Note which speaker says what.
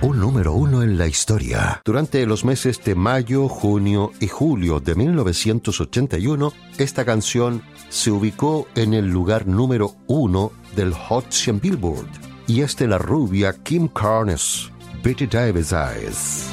Speaker 1: un número uno en la historia. Durante los meses de mayo, junio y julio de 1981, esta canción se ubicó en el lugar número 1 del Hot 100 Billboard. Y es de la rubia Kim Carnes, Betty Davis Eyes.